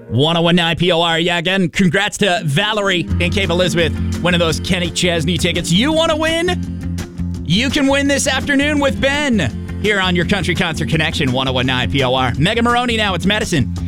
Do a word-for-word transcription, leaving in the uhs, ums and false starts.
ten nineteen P O R. Yeah, again, congrats to Valerie in Cape Elizabeth, winning those Kenny Chesney tickets. You want to win? You can win this afternoon with Ben here on your Country Concert Connection, ten nineteen P O R. Megan Maroney now, it's Medicine.